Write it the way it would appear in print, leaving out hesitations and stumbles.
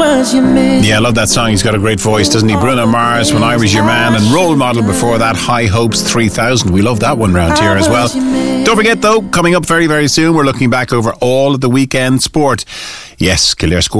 Yeah, I love that song. He's got a great voice, doesn't he? Bruno Mars, When I Was Your Man, and Role Model before that, High Hopes 3000. We love that one round here as well. Don't forget though, coming up very, very soon, we're looking back over all of the weekend sport. Yes, Kildare scored